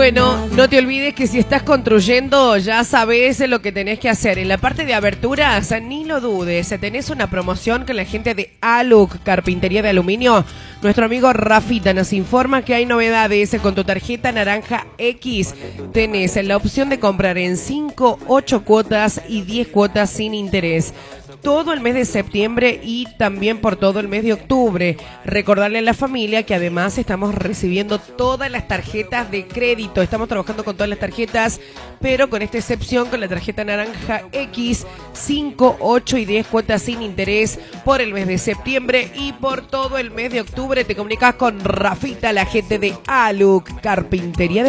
Bueno, no te olvides que si estás construyendo ya sabes lo que tenés que hacer. En la parte de aberturas, ni lo dudes, tenés una promoción con la gente de Aluc, Carpintería de Aluminio. Nuestro amigo Rafita nos informa que hay novedades con tu tarjeta Naranja X. Tenés la opción de comprar en 5, 8 cuotas y 10 cuotas sin interés. Todo el mes de septiembre y también por todo el mes de octubre. Recordarle a la familia que además estamos recibiendo todas las tarjetas de crédito. Estamos trabajando con todas las tarjetas, pero con esta excepción, con la tarjeta Naranja X, 5, 8 y 10 cuotas sin interés por el mes de septiembre y por todo el mes de octubre. Te comunicas con Rafita, la gente de Aluc, Carpintería de